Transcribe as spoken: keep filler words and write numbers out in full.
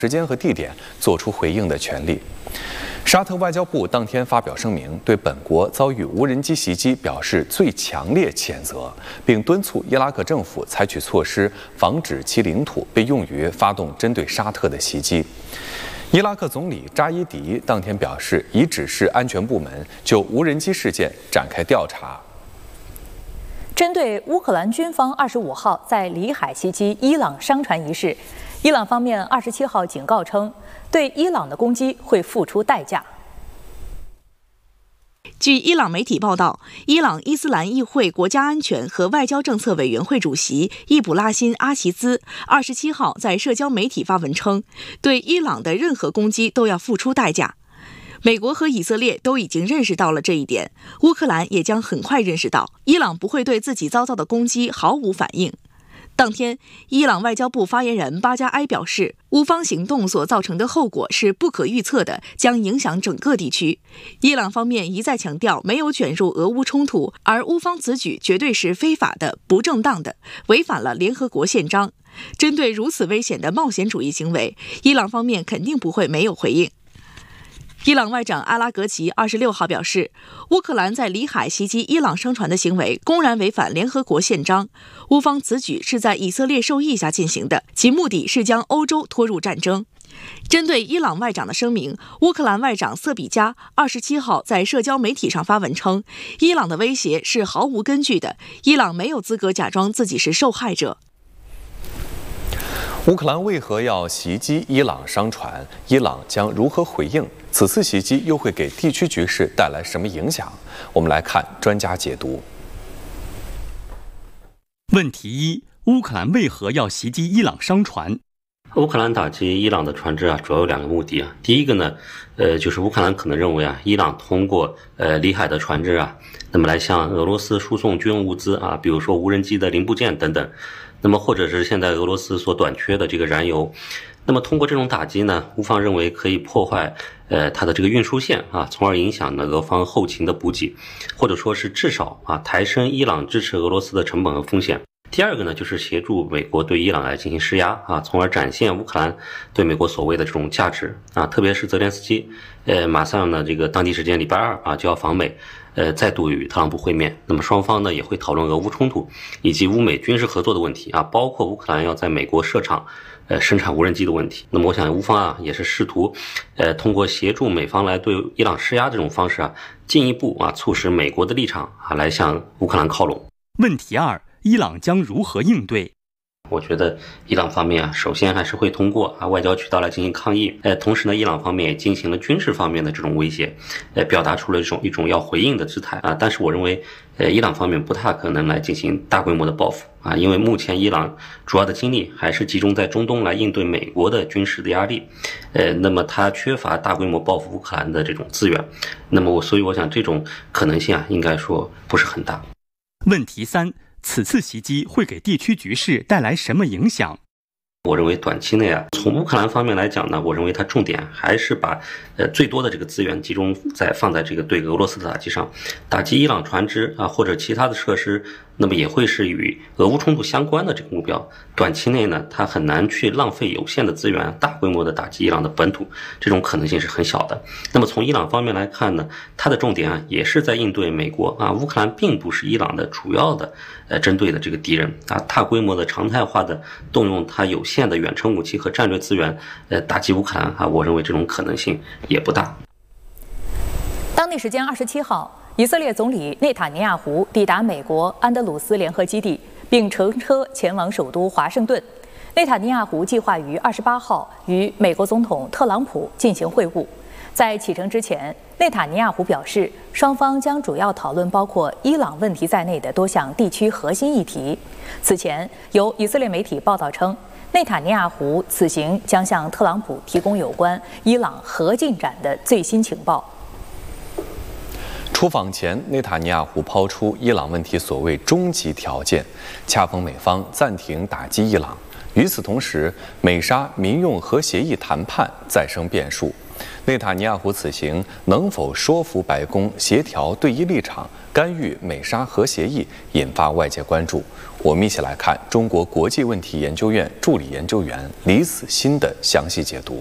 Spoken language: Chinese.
时间和地点作出回应的权利。沙特外交部当天发表声明，对本国遭遇无人机袭击表示最强烈谴责，并敦促伊拉克政府采取措施，防止其领土被用于发动针对沙特的袭击。伊拉克总理扎伊迪当天表示，已指示安全部门就无人机事件展开调查。 针对乌克兰军方二十五号在里海袭击伊朗商船一事，伊朗方面二十七号警告称，对伊朗的攻击会付出代价。 据伊朗媒体报道，伊朗伊斯兰议会国家安全和外交政策委员会主席易卜拉欣·阿齐兹二十七号在社交媒体发文称，对伊朗的任何攻击都要付出代价。美国和以色列都已经认识到了这一点，乌克兰也将很快认识到，伊朗不会对自己遭到的攻击毫无反应。当天，伊朗外交部发言人巴加埃表示，乌方行动所造成的后果是不可预测的，将影响整个地区。伊朗方面一再强调没有卷入俄乌冲突，而乌方此举绝对是非法的、不正当的，违反了联合国宪章。针对如此危险的冒险主义行为，伊朗方面肯定不会没有回应。伊朗外长阿拉格齐二十六号表示，乌克兰在里海袭击伊朗商船的行为公然违反联合国宪章，乌方此举是在以色列授意下进行的，其目的是将欧洲拖入战争。针对伊朗外长的声明，乌克兰外长瑟比加二十七号在社交媒体上发文称，伊朗的威胁是毫无根据的，伊朗没有资格假装自己是受害者。 乌克兰为何要袭击伊朗商船？伊朗将如何回应？此次袭击又会给地区局势带来什么影响？我们来看专家解读。 问题一：乌克兰为何要袭击伊朗商船？ 乌克兰打击伊朗的船只啊，主要有两个目的啊。第一个呢，呃，就是乌克兰可能认为啊，伊朗通过呃里海的船只啊，那么来向俄罗斯输送军用物资啊，比如说无人机的零部件等等。那么或者是现在俄罗斯所短缺的这个燃油，那么通过这种打击呢，乌方认为可以破坏呃它的这个运输线啊，从而影响呢俄方后勤的补给，或者说是至少啊抬升伊朗支持俄罗斯的成本和风险。第二个呢，就是协助美国对伊朗来进行施压啊，从而展现乌克兰对美国所谓的这种价值啊，特别是泽连斯基，呃，马上呢这个当地时间礼拜二啊就要访美。呃，再度与特朗普会面，那么双方呢也会讨论俄乌冲突以及乌美军事合作的问题啊，包括乌克兰要在美国设厂，呃，生产无人机的问题。那么我想乌方啊也是试图，呃，通过协助美方来对伊朗施压这种方式啊，进一步啊促使美国的立场啊来向乌克兰靠拢。 问题二：伊朗将如何应对？ 我觉得伊朗方面啊，首先还是会通过啊外交渠道来进行抗议，呃，同时呢，伊朗方面也进行了军事方面的这种威胁，呃，表达出了一种一种要回应的姿态啊。但是我认为，呃，伊朗方面不太可能来进行大规模的报复啊，因为目前伊朗主要的精力还是集中在中东来应对美国的军事的压力，呃，那么它缺乏大规模报复乌克兰的这种资源，那么我所以我想这种可能性啊，应该说不是很大。 问题三：此次袭击会给地区局势带来什么影响？ 我认为短期内啊，从乌克兰方面来讲呢，我认为它重点还是把呃最多的这个资源集中在放在这个对俄罗斯的打击上，打击伊朗船只啊或者其他的设施，那么也会是与俄乌冲突相关的这个目标。短期内呢，它很难去浪费有限的资源，大规模的打击伊朗的本土，这种可能性是很小的。那么从伊朗方面来看呢，它的重点啊也是在应对美国啊，乌克兰并不是伊朗的主要的呃针对的这个敌人啊，大规模的常态化的动用它有限的远程武器和战略资源，呃，打击乌克兰啊，我认为这种可能性也不大。 当地时间二十七号，以色列总理内塔尼亚胡抵达美国安德鲁斯联合基地，并乘车前往首都华盛顿。内塔尼亚胡计划于二十八号与美国总统特朗普进行会晤。在启程之前，内塔尼亚胡表示，双方将主要讨论包括伊朗问题在内的多项地区核心议题。此前，有以色列媒体报道称，内塔尼亚胡此行将向特朗普提供有关伊朗核进展的最新情报。 出访前，内塔尼亚胡抛出伊朗问题所谓终极条件，恰逢美方暂停打击伊朗。与此同时，美沙民用核协议谈判再生变数。内内塔尼亚胡此行能否说服白宫协调对伊立场，干预美沙核协议，引发外界关注。我们一起来看中国国际问题研究院助理研究员李子欣的详细解读。